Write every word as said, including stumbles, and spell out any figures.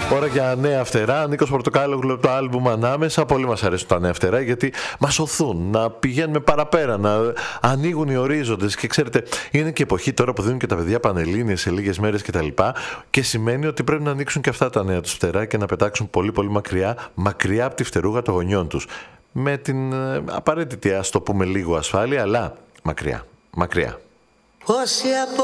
Ώρα για νέα φτερά. Νίκος Πορτοκάλογλου από το άλμπουμ Ανάμεσα. Πολύ μας αρέσουν τα νέα φτερά γιατί μας οθούν να πηγαίνουμε παραπέρα, να ανοίγουν οι ορίζοντες. Και ξέρετε, είναι και εποχή τώρα που δίνουν και τα παιδιά πανελλήνιες σε λίγες μέρες κτλ. Και, και σημαίνει ότι πρέπει να ανοίξουν και αυτά τα νέα τους φτερά και να πετάξουν πολύ πολύ μακριά, μακριά από τη φτερούγα των γονιών τους. Με την ε, απαραίτητη, ας το πούμε, λίγο ασφάλεια, αλλά μακριά. Μακριά.